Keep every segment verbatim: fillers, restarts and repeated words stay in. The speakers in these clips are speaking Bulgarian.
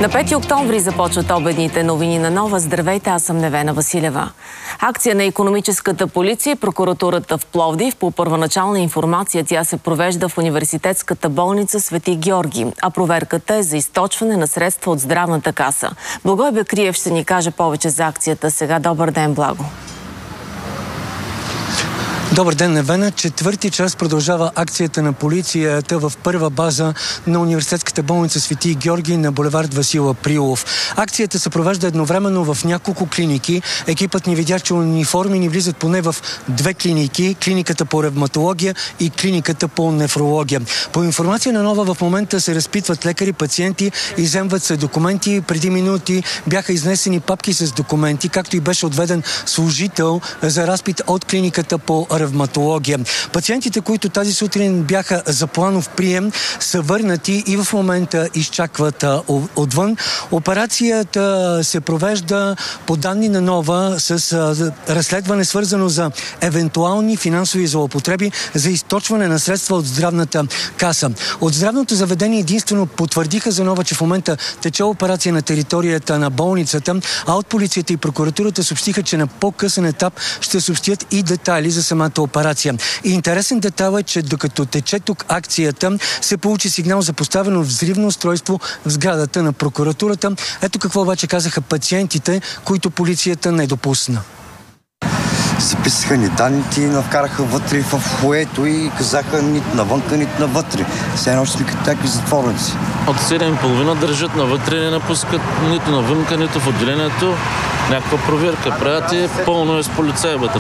На пети октомври започват обедните новини на Нова. Здравейте, аз съм Невена Василева. Акция на икономическата полиция и прокуратурата в Пловдив. По първоначална информация тя се провежда в университетската болница Свети Георги, а проверката е за източване на средства от здравната каса. Благой Бекриев ще ни каже повече за акцията. Сега добър ден, Благо. Добър ден, Невена. Четвърти час продължава акцията на полицията в първа база на университетската болница Свети Георги на булевард Васил Априлов. Акцията се провежда едновременно в няколко клиники. Екипът ни видя, че униформи ни влизат поне в две клиники. Клиниката по ревматология и клиниката по нефрология. По информация на Нова в момента се разпитват лекари, пациенти, изземват се документи. Преди минути бяха изнесени папки с документи, както и беше отведен служител за разпит от клиниката по ревматология. Пациентите, които тази сутрин бяха за планов прием, са върнати и в момента изчакват а, отвън. Операцията се провежда по данни на Нова с а, разследване, свързано за евентуални финансови злоупотреби за източване на средства от здравната каса. От здравното заведение единствено потвърдиха за Нова, че в момента тече операция на територията на болницата, а от полицията и прокуратурата съобщиха, че на по-късен етап ще съобщят и детайли за самата операция. И интересен детайл е, че докато тече тук акцията, се получи сигнал за поставено взривно устройство в сградата на прокуратурата. Ето какво обаче казаха пациентите, които полицията не допусна. Записаха ни данните и навкараха вътре в фоето и казаха нито навънка, нито навътре. Сега едно ще сме като някакви затворници. От седем и половина държат навътре, не напускат нито навънка, нито в отделението. Някаква проверка правят и пълно е с полицаи вътре.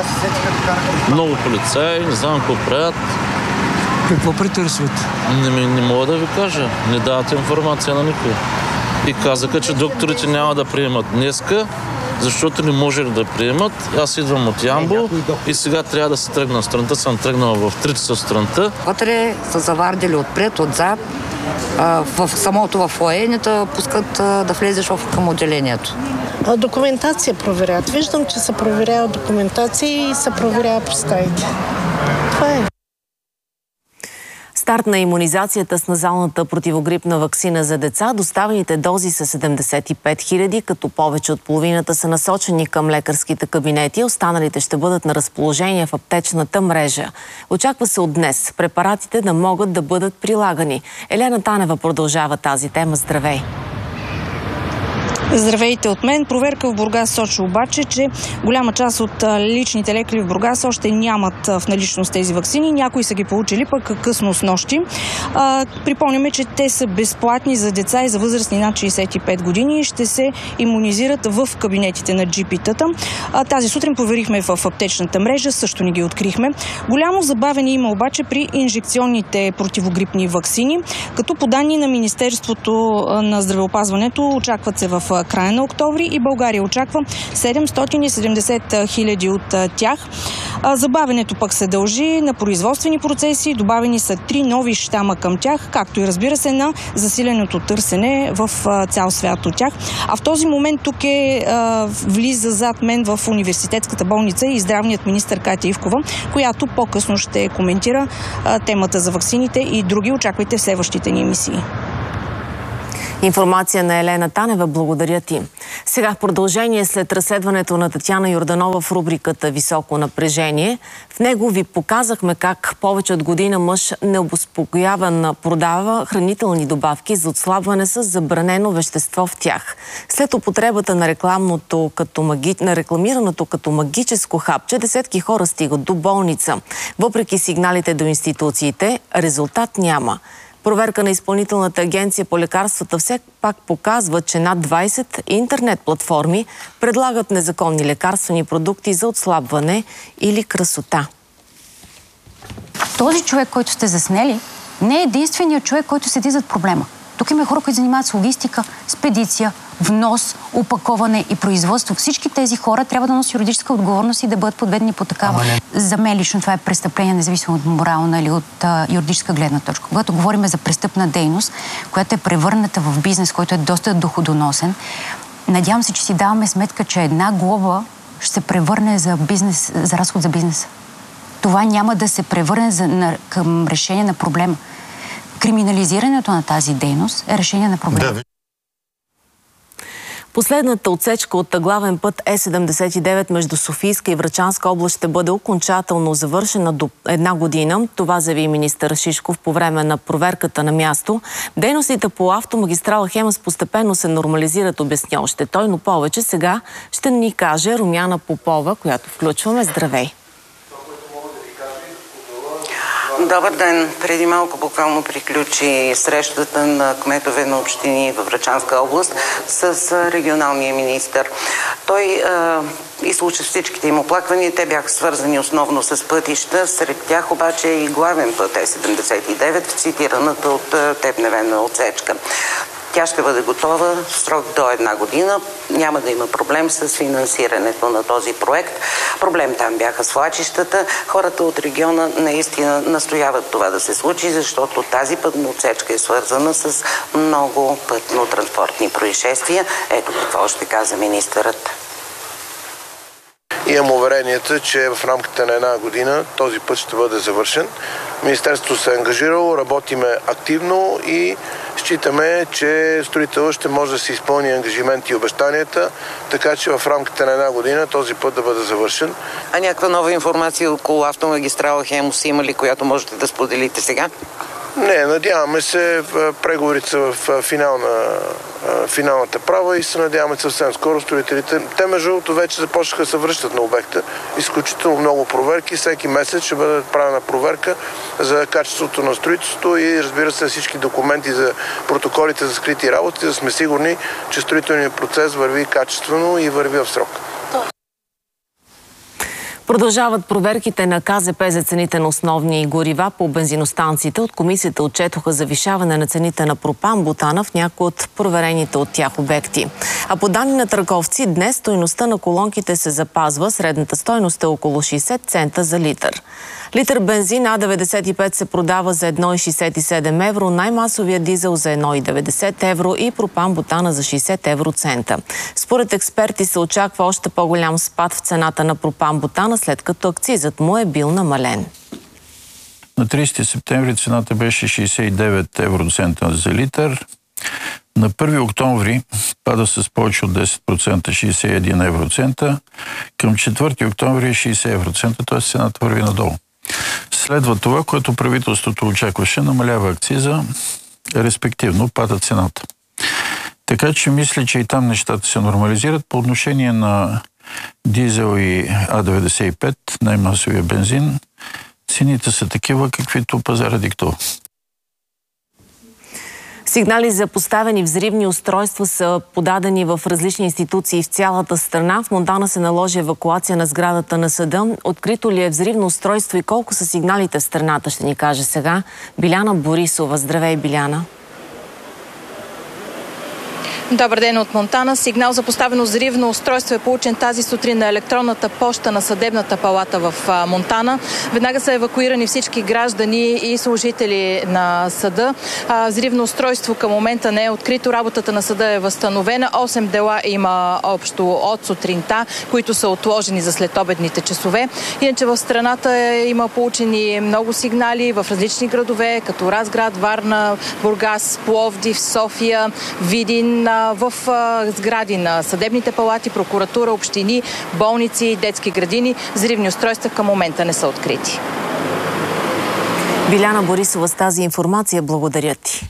Много полицаи, не знам какво правят. Какво претърсват? Не, не мога да ви кажа. Не дават информация на никой. И казаха, че докторите няма да приемат днеска, защото не може да приемат. Аз идвам от Ямбол и сега трябва да се тръгна. Сутринта съм тръгнала в три часа сутринта. Вътре са завардили отпред, отзад. В самото в фоайе не те пускат да влезеш към отделението. Документация проверят. Виждам, че се проверява документация и се проверява представите. Това е. Старт на имунизацията с назалната противогрипна ваксина за деца. Доставените дози са седемдесет и пет хиляди, като повече от половината са насочени към лекарските кабинети. Останалите ще бъдат на разположение в аптечната мрежа. Очаква се от днес препаратите да могат да бъдат прилагани. Елена Танева продължава тази тема. Здравей! Здравейте от мен. Проверка в Бургас сочи обаче, че голяма част от личните лекари в Бургас още нямат в наличност тези ваксини. Някои са ги получили пък късно с нощи. А, припомняме, че те са безплатни за деца и за възрастни над шейсет и пет години и ще се имунизират в кабинетите на джи пи-тата. А, тази сутрин проверихме в аптечната мрежа, също не ги открихме. Голямо забавене има обаче при инжекционните противогрипни ваксини, като по данни на Министерството на здравеопазването очакват се в края на октомври и България очаква седемстотин и седемдесет хиляди от тях. Забавенето пък се дължи на производствени процеси, добавени са три нови щама към тях, както и разбира се на засиленото търсене в цял свят от тях. А в този момент тук е влиза зад мен в университетската болница и здравният министър Катя Ивкова, която по-късно ще коментира темата за ваксините и други. Очаквайте в следващите ни емисии. Информация на Елена Танева. Благодаря ти. Сега в продължение след разследването на Татяна Йорданова в рубриката «Високо напрежение». В него ви показахме как повече от година мъж необезпокояван продава хранителни добавки за отслабване с забранено вещество в тях. След употребата на, рекламното като маги... на рекламираното като магическо хапче, десетки хора стигат до болница. Въпреки сигналите до институциите, резултат няма. Проверка на Изпълнителната агенция по лекарствата все пак показва, че над двайсет интернет платформи предлагат незаконни лекарствени продукти за отслабване или красота. Този човек, който сте заснели, не е единственият човек, който седи зад проблема. Тук има хора, които занимават с логистика, спедиция, внос, опаковане и производство. Всички тези хора трябва да носят юридическа отговорност и да бъдат подведени по такава. За мен лично това е престъпление, независимо от морална или от а, юридическа гледна точка. Когато говорим за престъпна дейност, която е превърната в бизнес, който е доста доходоносен, надявам се, че си даваме сметка, че една глоба ще се превърне за бизнес, за разход за бизнеса. Това няма да се превърне за, на, към решение на проблема. Криминализирането на тази дейност е решение на проблема. Да. Последната отсечка от главен път Е седемдесет и девет между Софийска и Врачанска област ще бъде окончателно завършена до една година. Това заяви министър Шишков по време на проверката на място. Дейностите по автомагистрала Хемус постепенно се нормализират, обясня още той, но повече сега ще ни каже Румяна Попова, която включваме. Здравей! Добър ден! Преди малко буквално приключи срещата на кметове на общини във Врачанска област с регионалния министър. Той е, изслуша всичките им оплаквания. Те бяха свързани основно с пътища. Сред тях обаче е и главен път Е седемдесет и девет, цитираната от Тебневена отсечка. Тя ще бъде готова в срок до една година. Няма да има проблем с финансирането на този проект. Проблем там бяха свлачищата. Хората от региона наистина настояват това да се случи, защото тази пътна отсечка е свързана с много пътно-транспортни происшествия. Ето какво ще каза министърът. Имам уверението, че в рамките на една година този път ще бъде завършен. Министерството се е ангажирало, работиме активно и считаме, че строителът ще може да се изпълни ангажименти и обещанията, така че в рамките на една година този път да бъде завършен. А някаква нова информация около автомагистрала Хемус има ли, която можете да споделите сега? Не, надяваме се, преговорите са в финална, финалната права и се надяваме съвсем скоро строителите. Те между другото вече започнаха да се връщат на обекта. Изключително много проверки. Всеки месец ще бъде правена проверка за качеството на строителството и разбира се всички документи за протоколите за скрити работи, за да сме сигурни, че строителният процес върви качествено и върви в срок. Продължават проверките на Ка Зе Пе за цените на основни горива по бензиностанциите. От комисията отчетоха завишаване на цените на пропан-бутана в някои от проверените от тях обекти. А по данни на търговци, днес стойността на колонките се запазва. Средната стойност е около шейсет цента за литър. Литър бензин А деветдесет и пет се продава за едно цяло шейсет и седем евро, най-масовия дизел за едно цяло деветдесет евро и пропан-бутана за шейсет евроцента. Според експерти се очаква още по-голям спад в цената на пропан-бутана, след като акцизът му е бил намален. На тридесети септември цената беше шейсет и девет евроцента за литър. На първи октомври пада с повече от десет процента, шейсет и един евроцента. Към четвърти октомври е шейсет евроцента, т.е. цената върви надолу. Следва това, което правителството очакваше, намалява акциза, респективно пада цената. Така че мисля, че и там нещата се нормализират. По отношение на дизел и А деветдесет и пет, най-масовия бензин, цените са такива, каквито пазара диктува. Сигнали за поставени взривни устройства са подадени в различни институции в цялата страна. В Монтана се наложи евакуация на сградата на съда. Открито ли е взривно устройство и колко са сигналите в страната, ще ни каже сега Биляна Борисова. Здравей, Биляна! Добър ден от Монтана. Сигнал за поставено взривно устройство е получен тази сутрин на електронната поща на Съдебната палата в Монтана. Веднага са евакуирани всички граждани и служители на съда. Взривно устройство към момента не е открито. Работата на съда е възстановена. осем дела има общо от сутринта, които са отложени за следобедните часове. Иначе в страната има получени много сигнали в различни градове, като Разград, Варна, Бургас, Пловдив, София, Видин, в сгради на съдебните палати, прокуратура, общини, болници, детски градини. Взривни устройства към момента не са открити. Биляна Борисова с тази информация. Благодаря ти.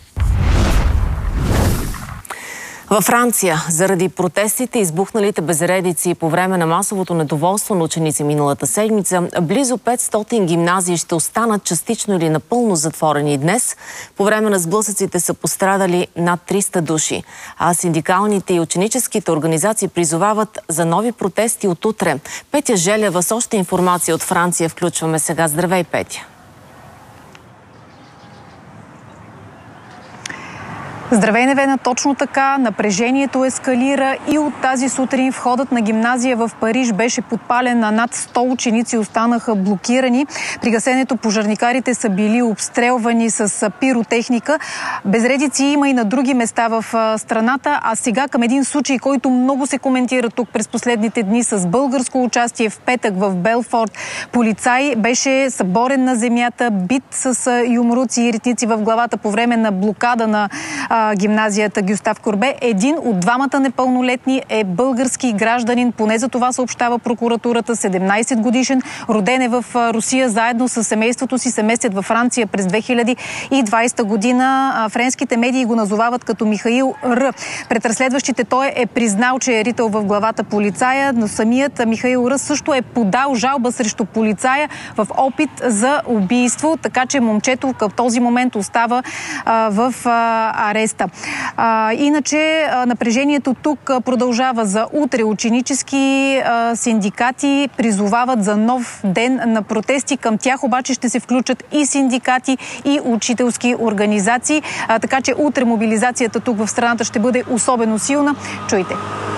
Във Франция, заради протестите и избухналите безредици по време на масовото недоволство на ученици миналата седмица, близо петстотин гимназии ще останат частично или напълно затворени днес. По време на сблъсъците са пострадали над триста души. А синдикалните и ученическите организации призовават за нови протести от утре. Петя Желева с още информация от Франция включваме сега. Здравей, Петя! Здравей, Невена, точно така. Напрежението ескалира и от тази сутрин входът на гимназия в Париж беше подпален, на над сто ученици останаха блокирани. При гасенето пожарникарите са били обстрелвани с пиротехника. Безредици има и на други места в страната, а сега към един случай, който много се коментира тук през последните дни с българско участие в петък в Белфорд. Полицай беше съборен на земята, бит с юмруци и ритници в главата по време на блокада на а, гимназията Гюстав Корбе. Един от двамата непълнолетни е български гражданин. Поне за това съобщава прокуратурата. седемнайсет годишен, роден е в Русия, заедно с семейството си се местят във Франция през две хиляди и двайсета година. Френските медии го назовават като Михаил Р. Пред разследващите той е признал, че е ритъл в главата полицая, но самият Михаил Р. също е подал жалба срещу полицая в опит за убийство, така че момчето към този момент остава а, в а, ареста. А, иначе а, напрежението тук продължава за утре. Ученически а, синдикати призовават за нов ден на протести. Към тях обаче ще се включат и синдикати, и учителски организации. А, така че утре мобилизацията тук в страната ще бъде особено силна. Чуйте.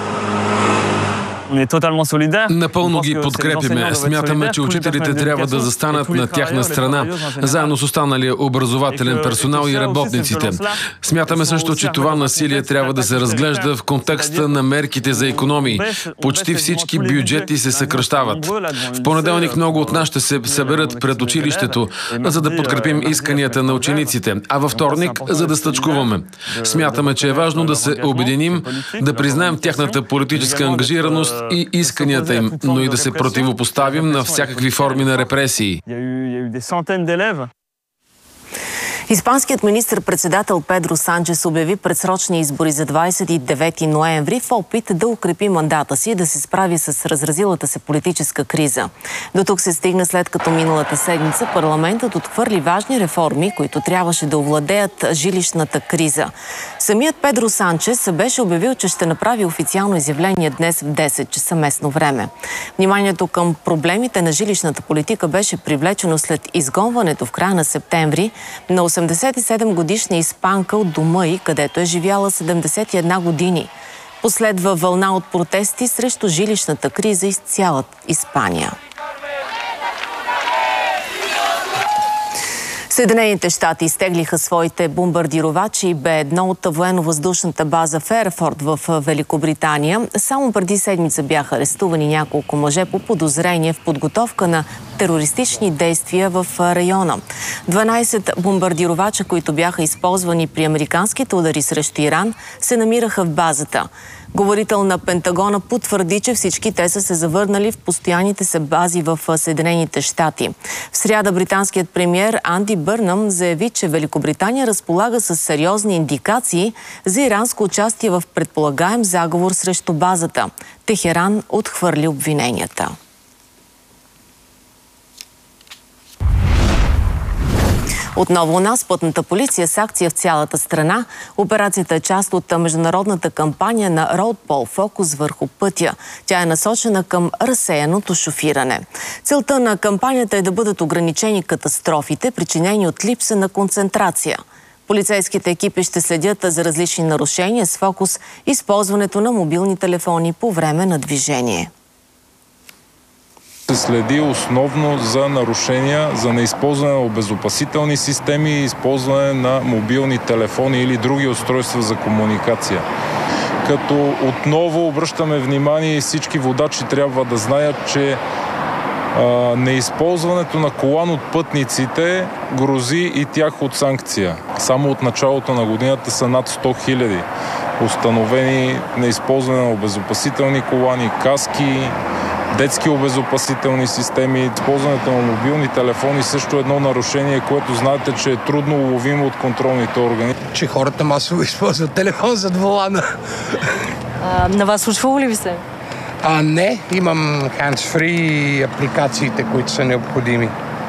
Напълно ги подкрепяме. Смятаме, че учителите трябва да застанат на тяхна страна, заедно с останалия образователен персонал и работниците. Смятаме също, че това насилие трябва да се разглежда в контекста на мерките за икономии. Почти всички бюджети се съкращават. В понеделник много от нас ще се съберат пред училището, за да подкрепим исканията на учениците, а във вторник, за да стъчкуваме. Смятаме, че е важно да се обединим, да признаем тяхната политическа ангажираност и исканията им, но и да се противопоставим на всякакви форми на репресии. Испанският министър-председател Педро Санчес обяви предсрочни избори за двайсет и девети ноември в опит да укрепи мандата си и да се справи с разразилата се политическа криза. До тук се стигна след като миналата седмица парламентът отхвърли важни реформи, които трябваше да овладеят жилищната криза. Самият Педро Санчес беше обявил, че ще направи официално изявление днес в десет часа местно време. Вниманието към проблемите на жилищната политика беше привлечено след изгонването в края на септември на осемдесет и седем годишна испанка от дома й, където е живяла седемдесет и една години. Последва вълна от протести срещу жилищната криза из цялата Испания. Съединените щати изтеглиха своите бомбардировачи Б едно от военно-въздушната база в Ерфорд в Великобритания. Само преди седмица бяха арестувани няколко мъже по подозрение в подготовка на терористични действия в района. дванайсет бомбардировача, които бяха използвани при американските удари срещу Иран, се намираха в базата. Говорител на Пентагона потвърди, че всички те са се завърнали в постоянните се бази в Съединените щати. В сряда британският премиер Анди Бърнъм заяви, че Великобритания разполага с сериозни индикации за иранско участие в предполагаем заговор срещу базата. Техеран отхвърли обвиненията. Отново у нас пътната полиция с акция в цялата страна. Операцията е част от международната кампания на Road Pol Focus върху пътя. Тя е насочена към разсеяното шофиране. Целта на кампанията е да бъдат ограничени катастрофите, причинени от липса на концентрация. Полицейските екипи ще следят за различни нарушения с фокус използването на мобилни телефони по време на движение. Се следи основно за нарушения, за неизползване на обезопасителни системи и използване на мобилни телефони или други устройства за комуникация. Като отново обръщаме внимание и всички водачи трябва да знаят, че а, неизползването на колан от пътниците грози и тях от санкция. Само от началото на годината са над сто хиляди установени неизползване на обезопасителни колани, каски, детски обезопасителни системи. Използването на мобилни телефони също е едно нарушение, което знаете, че е трудно уловимо от контролните органи. Че хората масово използват телефон зад волана. А, на вас случвало ли ви се? А, не, имам hands-free апликациите, които са необходими.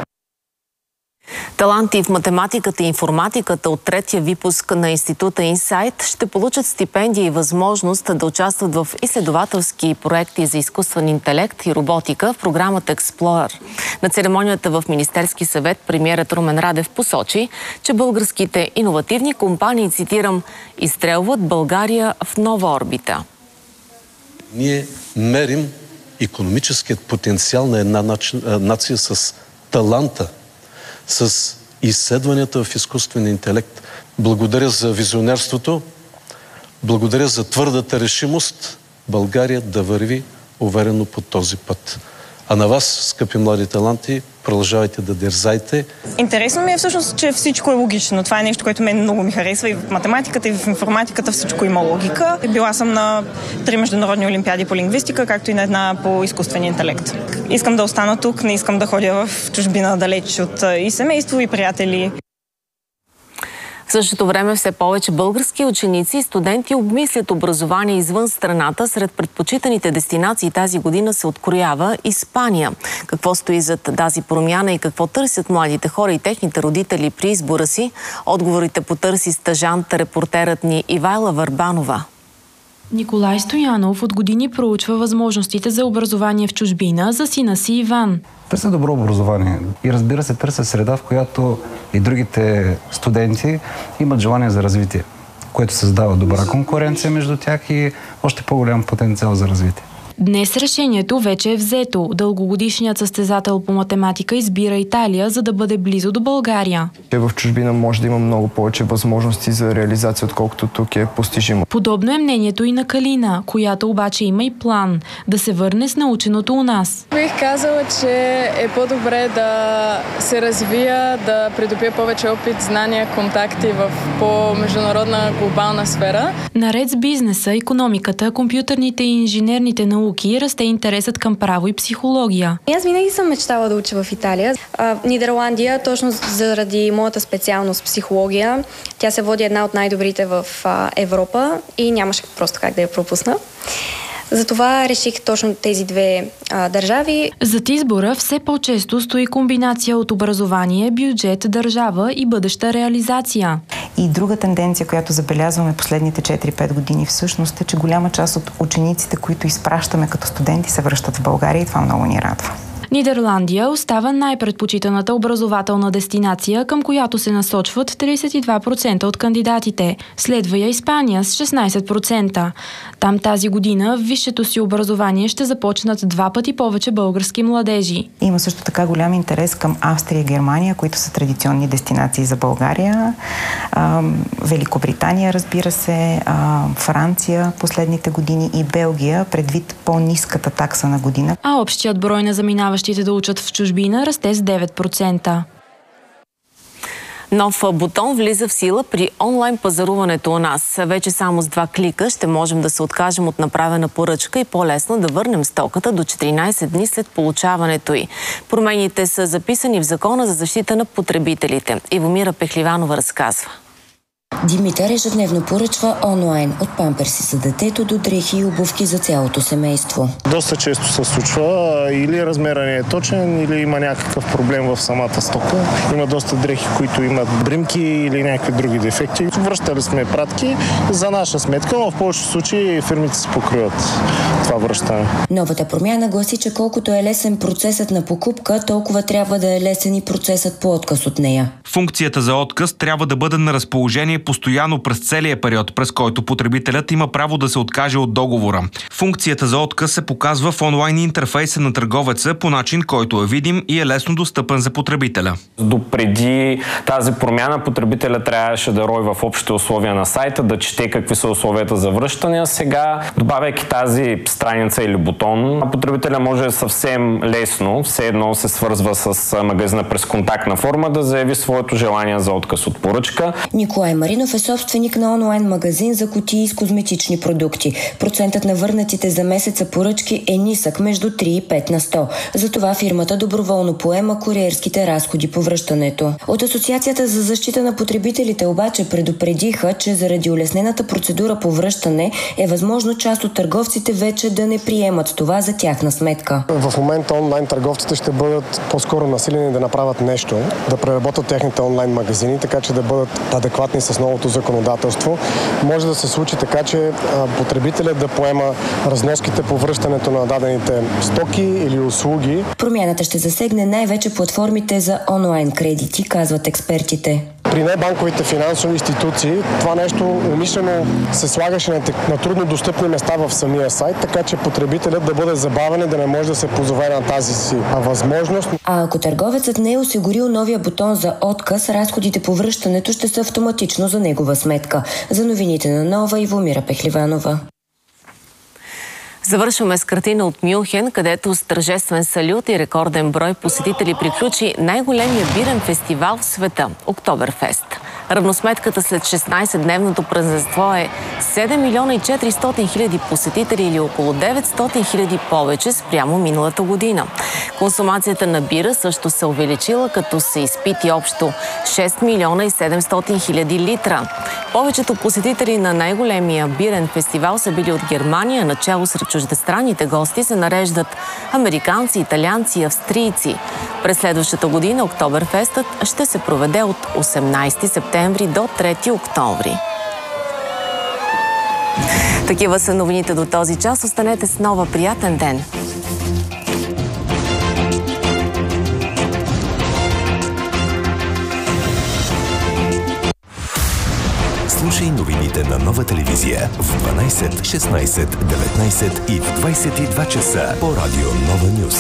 Таланти в математиката и информатиката от третия випуск на Института Инсайт ще получат стипендия и възможност да участват в изследователски проекти за изкуствен интелект и роботика в програмата Explorer. На церемонията в Министерски съвет премиерът Румен Радев посочи, че българските иновативни компании, цитирам, изстрелват България в нова орбита. Ние мерим икономическият потенциал на една нация с таланта, с изследванията в изкуствен интелект. Благодаря за визионерството, благодаря за твърдата решимост България да върви уверено по този път. А на вас, скъпи млади таланти, продължавайте да дерзайте. Интересно ми е всъщност, че всичко е логично. Това е нещо, което мен много ми харесва. И в математиката, и в информатиката всичко има логика. Била съм на три международни олимпиади по лингвистика, както и на една по изкуствен интелект. Искам да остана тук, не искам да ходя в чужбина далеч от и семейство, и приятели. В същото време все повече български ученици и студенти обмислят образование извън страната. Сред предпочитаните дестинации тази година се откроява Испания. Какво стои зад тази промяна и какво търсят младите хора и техните родители при избора си? Отговорите потърси стажант, репортерът ни Ивайла Върбанова. Николай Стоянов от години проучва възможностите за образование в чужбина за сина си Иван. Търся добро образование и разбира се търся среда, в която и другите студенти имат желание за развитие, което създава добра конкуренция между тях и още по-голям потенциал за развитие. Днес решението вече е взето. Дългогодишният състезател по математика избира Италия, за да бъде близо до България. В чужбина може да има много повече възможности за реализация, отколкото тук е постижимо. Подобно е мнението и на Калина, която обаче има и план да се върне с наученото у нас. Бих казала, че е по-добре да се развия, да придобие повече опит, знания, контакти в по-международна глобална сфера. Наред с бизнеса, икономиката, компютърните и инженерните науки расте интересът към право и психология. Аз винаги съм мечтала да уча в Италия. В Нидерландия, точно заради моята специалност психология, тя се води една от най-добрите в Европа и нямаше просто как да я пропусна. Затова реших точно тези две а, държави. Зад избора все по-често стои комбинация от образование, бюджет, държава и бъдеща реализация. И друга тенденция, която забелязваме последните четири-пет години всъщност е, че голяма част от учениците, които изпращаме като студенти, се връщат в България и това много ни радва. Нидерландия остава най-предпочитаната образователна дестинация, към която се насочват тридесет и два процента от кандидатите. Следва я Испания с шестнадесет процента. Там тази година висшето си образование ще започнат два пъти повече български младежи. Има също така голям интерес към Австрия и Германия, които са традиционни дестинации за България. Великобритания, разбира се, Франция последните години и Белгия, предвид по-ниската такса на година. А общият брой на заминаващите да учат в чужбина расте с девет процента. Нов бутон влиза в сила при онлайн пазаруването у нас. Вече само с два клика ще можем да се откажем от направена поръчка и по-лесно да върнем стоката до четиринадесет дни след получаването й. Промените са записани в Закона за защита на потребителите. Ивомира Пехливанова разказва. Димитър ежедневно поръчва онлайн от памперси за детето до дрехи и обувки за цялото семейство. Доста често се случва или размера не е точен, или има някакъв проблем в самата стока. Има доста дрехи, които имат бримки или някакви други дефекти. Връщали сме пратки за наша сметка, но в повечето случаи фирмите се покриват това връщане. Новата промяна гласи, че колкото е лесен процесът на покупка, толкова трябва да е лесен и процесът по отказ от нея. Функцията за отказ трябва да бъде на разположение постоянно през целия период, през който потребителят има право да се откаже от договора. Функцията за отказ се показва в онлайн интерфейса на търговеца по начин, който е видим и е лесно достъпен за потребителя. Допреди тази промяна потребителя трябваше да рои в общите условия на сайта, да чете какви са условията за връщане, а сега, добавяйки тази страница или бутон, потребителя може съвсем лесно, все едно се свързва с магазина през контактна форма, да заяви своето желание за отказ от поръчка. Николай Маринов е собственик на онлайн магазин за кутии с козметични продукти. Процентът на върнатите за месеца поръчки е нисък, между три и пет на сто. Затова фирмата доброволно поема куриерските разходи по връщането. От Асоциацията за защита на потребителите обаче предупредиха, че заради улеснената процедура по връщане е възможно част от търговците вече да не приемат това за тяхна сметка. В момента онлайн търговците ще бъдат по-скоро насилени да направят нещо, да преработят техните онлайн магазини, така че да бъдат адекватни с новото законодателство. Може да се случи така, че потребителят да поема разноските по връщането на дадените стоки или услуги. Промяната ще засегне най-вече платформите за онлайн кредити, казват експертите. При небанковите финансови институции това нещо умишлено се слагаше на, на трудно достъпни места в самия сайт, така че потребителят да бъде забавен и да не може да се позове на тази си възможност. А ако търговецът не е осигурил новия бутон за отказ, разходите по връщането ще са автоматично за негова сметка. За новините на Нова, Ивомира Пехливанова. Завършваме с картина от Мюнхен, където с тържествен салют и рекорден брой посетители приключи най-големия бирен фестивал в света – Октоберфест. Равносметката след шестнайсетдневното празненство е седем милиона и четиристотин хиляди посетители или около деветстотин хиляди повече спрямо миналата година. Консумацията на бира също се увеличила, като се изпити общо шест милиона и седемстотин хиляди литра. Повечето посетители на най-големия бирен фестивал са били от Германия. Начало сред чуждестранните гости се нареждат американци, италианци и австрийци. През следващата година Октоберфестът ще се проведе от осемнайсети септември до трети октомври. Такива са новините до този час. Останете с нова. Приятен ден! Слушай новините на Нова телевизия в дванайсет, шестнайсет, деветнайсет и в двайсет и два часа по радио Нова Нюз.